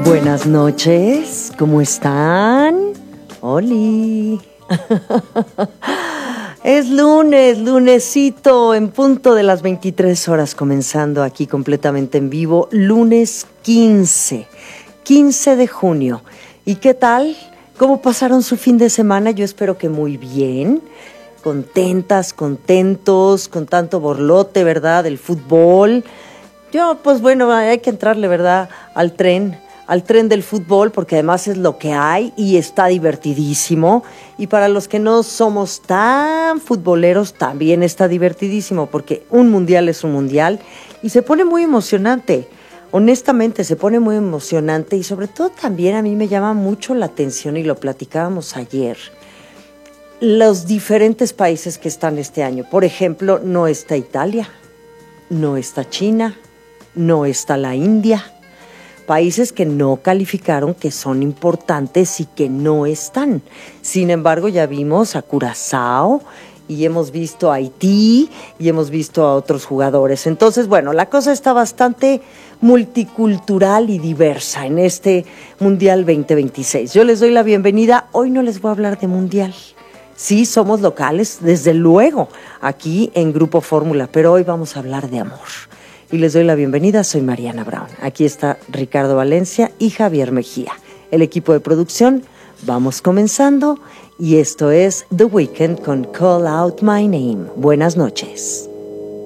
Buenas noches, ¿cómo están? ¡Holi! Es lunes, lunesito, en punto de las 23 horas, comenzando aquí completamente en vivo, lunes 15 de junio. ¿Y qué tal? ¿Cómo pasaron su fin de semana? Yo espero que muy bien, contentas, contentos, con tanto borlote, ¿verdad?, del fútbol. Yo, pues bueno, hay que entrarle, ¿verdad?, al tren del fútbol, porque además es lo que hay y está divertidísimo. Y para los que no somos tan futboleros, también está divertidísimo, porque un mundial es un mundial y se pone muy emocionante. Honestamente, se pone muy emocionante y sobre todo también a mí me llama mucho la atención, y lo platicábamos ayer, los diferentes países que están este año. Por ejemplo, no está Italia, no está China, no está la India. Países que no calificaron, que son importantes y que no están. Sin embargo, ya vimos a Curazao y hemos visto a Haití y hemos visto a otros jugadores. Entonces, bueno, la cosa está bastante multicultural y diversa en este Mundial 2026. Yo les doy la bienvenida. Hoy no les voy a hablar de Mundial. Sí, somos locales, desde luego, aquí en Grupo Fórmula, pero hoy vamos a hablar de amor. Y les doy la bienvenida, soy Mariana Brown. Aquí está Ricardo Valencia y Javier Mejía. El equipo de producción, vamos comenzando. Y esto es The Weeknd con Call Out My Name. Buenas noches.